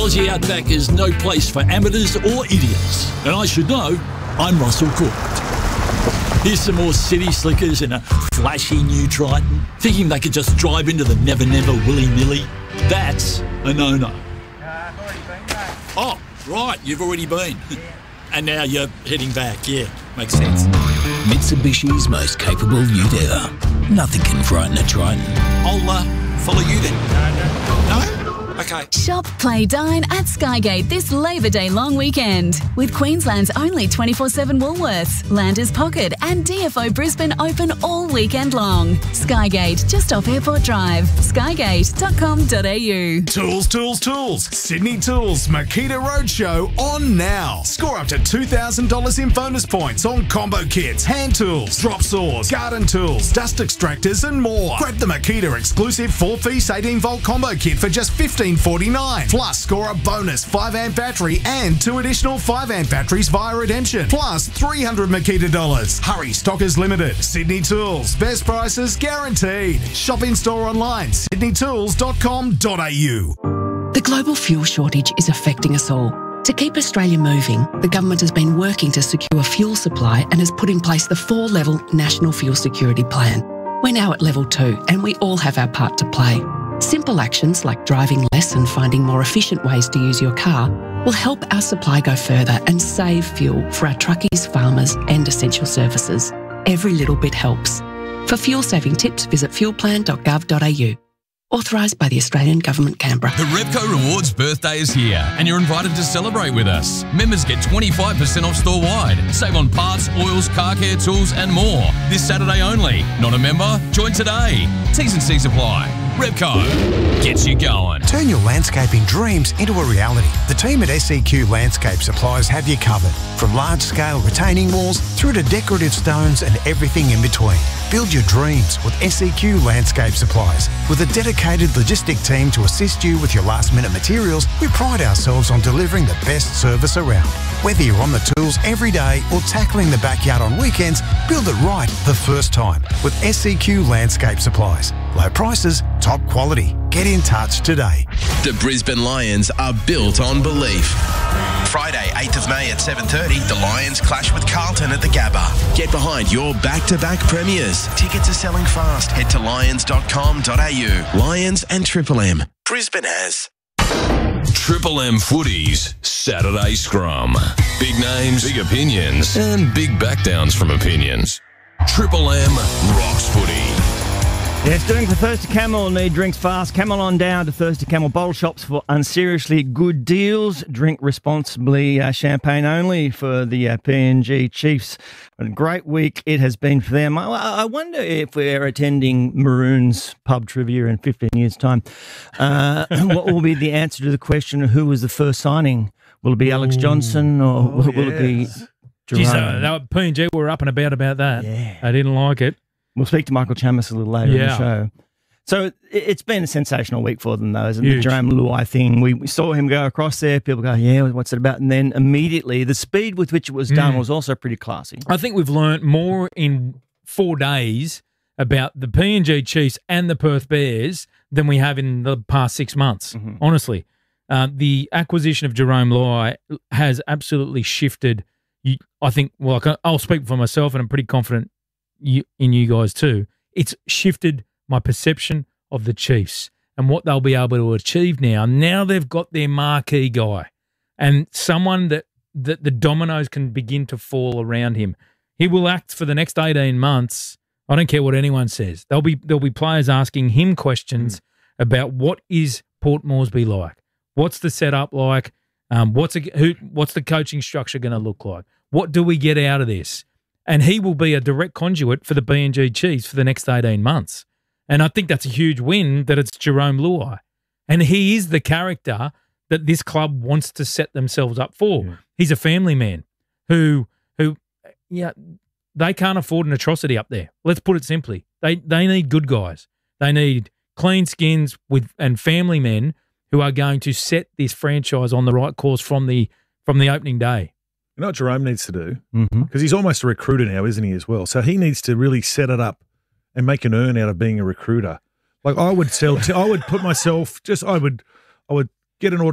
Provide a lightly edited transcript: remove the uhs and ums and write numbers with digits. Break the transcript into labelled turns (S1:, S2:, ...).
S1: Aussie Outback is no place for amateurs or idiots. And I should know, I'm Russell Court. Here's some more city slickers in a flashy new Triton, thinking they could just drive into the Never Never willy-nilly. That's a no-no.
S2: I've already been back.
S1: Oh, right, you've already been. And now you're heading back, yeah, makes sense.
S3: Mitsubishi's most capable ute ever. Nothing can frighten a Triton.
S1: I'll follow you then. No? Okay.
S4: Shop, play, dine at Skygate this Labor Day long weekend with Queensland's only 24/7 Woolworths, Landers Pocket and DFO Brisbane open all weekend long. Skygate, just off Airport Drive. Skygate.com.au.
S5: Tools, tools, tools. Sydney Tools Makita Roadshow on now. Score up to $2,000 in bonus points on combo kits, hand tools, drop saws, garden tools, dust extractors and more. Grab the Makita exclusive 4-piece 18-volt combo kit for just $15.49. Plus, score a bonus 5-amp battery and 2 additional 5-amp batteries via redemption. Plus, $300 Makita dollars. Hurry, stock is limited. Sydney Tools. Best prices guaranteed. Shop in store online. sydneytools.com.au.
S6: The global fuel shortage is affecting us all. To keep Australia moving, the government has been working to secure fuel supply and has put in place the 4-level National Fuel Security Plan. We're now at level 2 and we all have our part to play. Simple actions like driving less and finding more efficient ways to use your car will help our supply go further and save fuel for our truckies, farmers and essential services. Every little bit helps. For fuel saving tips, visit fuelplan.gov.au. Authorised by the Australian Government, Canberra.
S7: The Repco Rewards birthday is here and you're invited to celebrate with us. Members get 25% off store-wide. Save on parts, oils, car care tools and more. This Saturday only. Not a member? Join today. T's and C's apply. Repco gets you going.
S8: Turn your landscaping dreams into a reality. The team at SEQ Landscape Supplies have you covered. From large-scale retaining walls through to decorative stones and everything in between. Build your dreams with SEQ Landscape Supplies. With a dedicated logistic team to assist you with your last-minute materials, we pride ourselves on delivering the best service around. Whether you're on the tools every day or tackling the backyard on weekends, build it right the first time with SEQ Landscape Supplies. Low prices, top quality. Get in touch today.
S9: The Brisbane Lions are built on belief. Friday, 8th of May at 7:30, the Lions clash with Carlton at the Gabba. Get behind your back-to-back premiers. Tickets are selling fast. Head to lions.com.au. Lions and Triple M. Brisbane has.
S7: Triple M Footies Saturday Scrum. Big names, big opinions, and big backdowns from opinions. Triple M rocks footy.
S10: Yes, doing for Thirsty Camel. Need drinks fast. Camel on down to Thirsty Camel bottle shops for unseriously good deals. Drink responsibly. Champagne only for the PNG Chiefs. A great week it has been for them. I wonder if we're attending Maroons pub trivia in 15 years' time. What will be the answer to the question, who was the first signing? Will it be Alex Johnson or will it be Jerome?
S11: Geez, PNG were up and about that.
S10: Yeah.
S11: I didn't like it.
S10: We'll speak to Michael Chammas a little later in the show. So it's been a sensational week for them, though, isn't it? The Jerome Luai thing. We saw him go across there. People go, yeah, what's it about? And then immediately the speed with which it was done was also pretty classy.
S11: I think we've learnt more in 4 days about the PNG Chiefs and the Perth Bears than we have in the past 6 months, honestly. The acquisition of Jerome Luai has absolutely shifted. I think, well, I'll speak for myself and I'm pretty confident in you guys too. It's shifted my perception of the Chiefs and what they'll be able to achieve now. Now they've got their marquee guy and someone that the dominoes can begin to fall around him. He will act for the next 18 months. I don't care what anyone says. There'll be players asking him questions about what is Port Moresby like? What's the setup like? What's the coaching structure going to look like? What do we get out of this? And he will be a direct conduit for the PNG Chiefs for the next 18 months. And I think that's a huge win that it's Jerome Luai. And he is the character that this club wants to set themselves up for. Yeah. He's a family man who they can't afford an atrocity up there. Let's put it simply. They need good guys. They need clean skins and family men who are going to set this franchise on the right course from the opening day.
S12: You know what Jerome needs to do? Because he's almost a recruiter now, isn't he, as well? So he needs to really set it up and make an earn out of being a recruiter. Like I would put myself I would get an